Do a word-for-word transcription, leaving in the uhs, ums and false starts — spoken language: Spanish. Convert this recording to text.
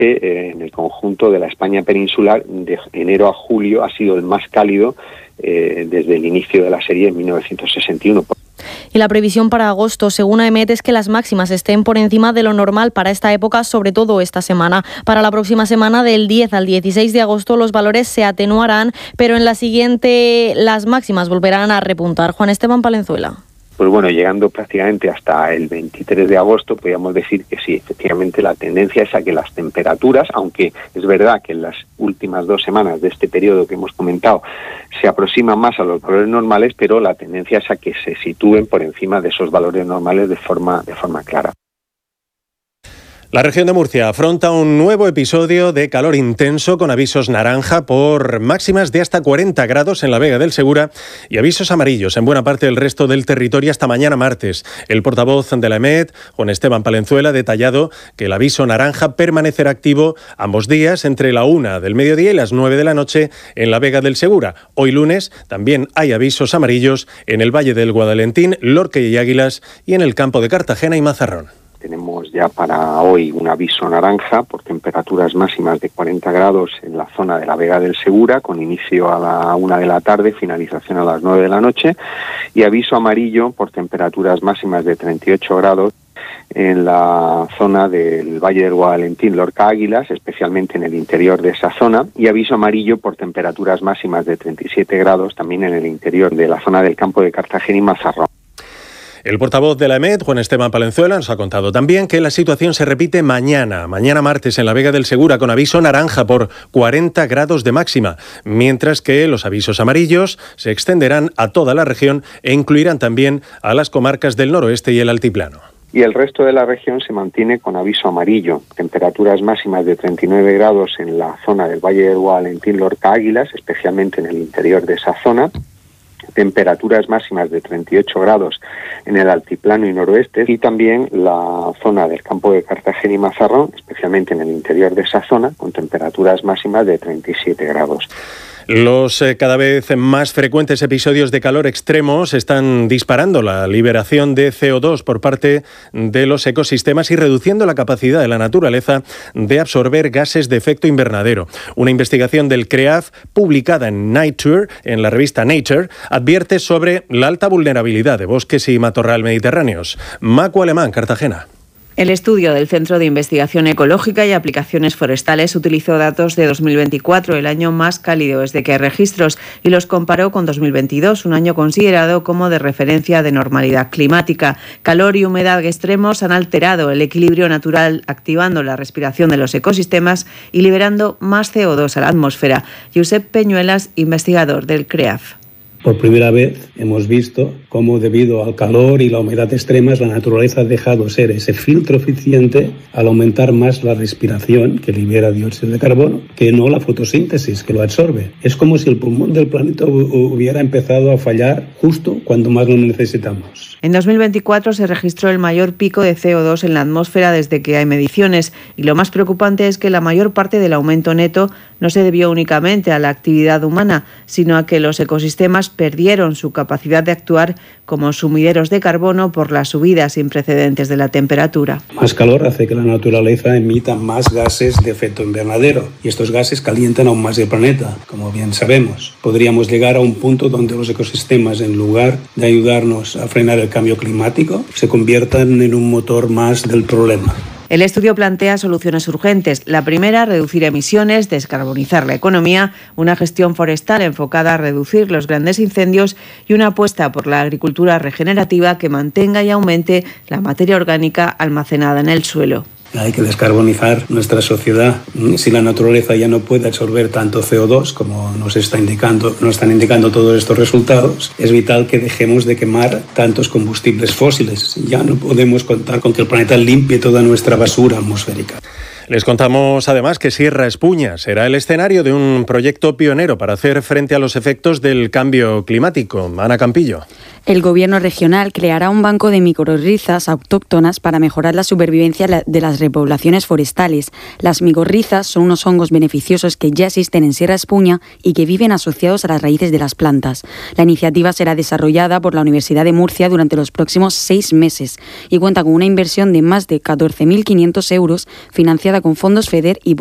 que eh, en el conjunto de la España peninsular de enero a julio ha sido el más cálido eh, desde el inicio de la serie en mil novecientos sesenta y uno. Y la previsión para agosto, según AEMET, es que las máximas estén por encima de lo normal para esta época, sobre todo esta semana. Para la próxima semana, del diez al dieciséis de agosto, los valores se atenuarán, pero en la siguiente las máximas volverán a repuntar. Juan Esteban Palenzuela. Pues bueno, llegando prácticamente hasta el veintitrés de agosto, podríamos decir que sí, efectivamente la tendencia es a que las temperaturas, aunque es verdad que en las últimas dos semanas de este periodo que hemos comentado se aproximan más a los valores normales, pero la tendencia es a que se sitúen por encima de esos valores normales de forma, de forma clara. La región de Murcia afronta un nuevo episodio de calor intenso con avisos naranja por máximas de hasta cuarenta grados en la Vega del Segura y avisos amarillos en buena parte del resto del territorio hasta mañana martes. El portavoz de la AEMET, Juan Esteban Palenzuela, ha detallado que el aviso naranja permanecerá activo ambos días entre la una del mediodía y las nueve de la noche en la Vega del Segura. Hoy lunes también hay avisos amarillos en el Valle del Guadalentín, Lorca y Águilas y en el campo de Cartagena y Mazarrón. Tenemos ya para hoy un aviso naranja por temperaturas máximas de cuarenta grados en la zona de la Vega del Segura, con inicio a la una de la tarde, finalización a las nueve de la noche, y aviso amarillo por temperaturas máximas de treinta y ocho grados en la zona del Valle del Guadalentín, Lorca Águilas, especialmente en el interior de esa zona, y aviso amarillo por temperaturas máximas de treinta y siete grados también en el interior de la zona del campo de Cartagena y Mazarrón. El portavoz de la AEMET, Juan Esteban Palenzuela, nos ha contado también que la situación se repite mañana, mañana martes en la Vega del Segura, con aviso naranja por cuarenta grados de máxima, mientras que los avisos amarillos se extenderán a toda la región e incluirán también a las comarcas del noroeste y el altiplano. Y el resto de la región se mantiene con aviso amarillo, temperaturas máximas de treinta y nueve grados en la zona del Valle del Guadalentín, Lorca Águilas, especialmente en el interior de esa zona, temperaturas máximas de treinta y ocho grados en el altiplano y noroeste, y también la zona del campo de Cartagena y Mazarrón, especialmente en el interior de esa zona, con temperaturas máximas de treinta y siete grados. Los eh, cada vez más frecuentes episodios de calor extremos están disparando la liberación de C O dos por parte de los ecosistemas y reduciendo la capacidad de la naturaleza de absorber gases de efecto invernadero. Una investigación del CREAF publicada en Nature, en la revista Nature, advierte sobre la alta vulnerabilidad de bosques y matorral mediterráneos. Macu Alemán, Cartagena. El estudio del Centro de Investigación Ecológica y Aplicaciones Forestales utilizó datos de dos mil veinticuatro, el año más cálido desde que hay registros, y los comparó con dos mil veintidós, un año considerado como de referencia de normalidad climática. Calor y humedad extremos han alterado el equilibrio natural, activando la respiración de los ecosistemas y liberando más C O dos a la atmósfera. Josep Peñuelas, investigador del CREAF. Por primera vez hemos visto cómo, debido al calor y la humedad extremas, la naturaleza ha dejado ser ese filtro eficiente al aumentar más la respiración, que libera dióxido de carbono, que no la fotosíntesis, que lo absorbe. Es como si el pulmón del planeta hubiera empezado a fallar justo cuando más lo necesitamos. En dos mil veinticuatro se registró el mayor pico de C O dos en la atmósfera desde que hay mediciones, y lo más preocupante es que la mayor parte del aumento neto no se debió únicamente a la actividad humana, sino a que los ecosistemas perdieron su capacidad de actuar como sumideros de carbono por la subida sin precedentes de la temperatura. Más calor hace que la naturaleza emita más gases de efecto invernadero, y estos gases calientan aún más el planeta, como bien sabemos. Podríamos llegar a un punto donde los ecosistemas, en lugar de ayudarnos a frenar el cambio climático, se conviertan en un motor más del problema. El estudio plantea soluciones urgentes. La primera, reducir emisiones, descarbonizar la economía, una gestión forestal enfocada a reducir los grandes incendios y una apuesta por la agricultura regenerativa que mantenga y aumente la materia orgánica almacenada en el suelo. Hay que descarbonizar nuestra sociedad. Si la naturaleza ya no puede absorber tanto C O dos como nos está indicando, nos están indicando todos estos resultados, es vital que dejemos de quemar tantos combustibles fósiles. Ya no podemos contar con que el planeta limpie toda nuestra basura atmosférica. Les contamos además que Sierra Espuña será el escenario de un proyecto pionero para hacer frente a los efectos del cambio climático. Ana Campillo. El Gobierno regional creará un banco de micorrizas autóctonas para mejorar la supervivencia de las repoblaciones forestales. Las micorrizas son unos hongos beneficiosos que ya existen en Sierra Espuña y que viven asociados a las raíces de las plantas. La iniciativa será desarrollada por la Universidad de Murcia durante los próximos seis meses y cuenta con una inversión de más de catorce mil quinientos euros financiada con fondos FEDER y